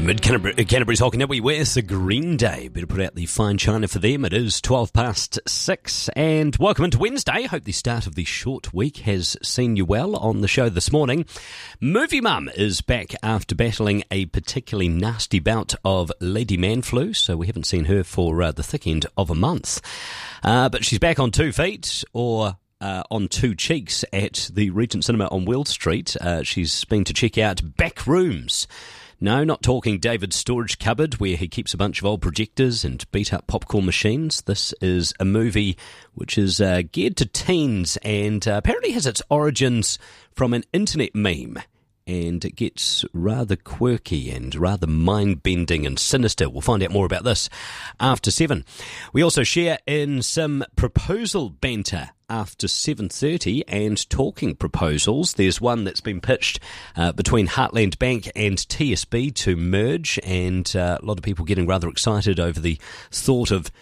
Canterbury's Hockey Network. Where's the Green Day? Better put out the fine china for them. It is 6:12, and welcome into Wednesday. Hope the start of the short week has seen you well. On the show this morning, Movie Mum is back after battling a particularly nasty bout of Lady Man flu, so we haven't seen her for the thick end of a month. But she's back on 2 feet, or on 2 cheeks at the Regent Cinema on Weld Street. She's been to check out Backrooms. No, not talking David's storage cupboard where he keeps a bunch of old projectors and beat-up popcorn machines. This is a movie which is geared to teens and apparently has its origins from an internet meme. And it gets rather quirky and rather mind-bending and sinister. We'll find out more about this after 7. We also share in some proposal banter after 7:30, and talking proposals. There's one that's been pitched between Heartland Bank and TSB to merge, and a lot of people getting rather excited over the thought of